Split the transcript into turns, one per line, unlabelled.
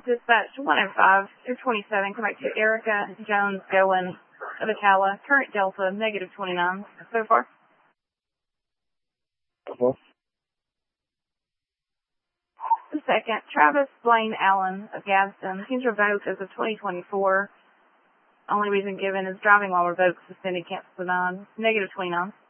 Dispatch 105 through 27, come back to Erica Jones Goen of Atala. Current Delta, negative 29 so far. The second, Travis Blaine Allen of Gadsden. He's revoked as of 2024. Only reason given is driving while revoked, suspended, cancelled, denied. Negative 29.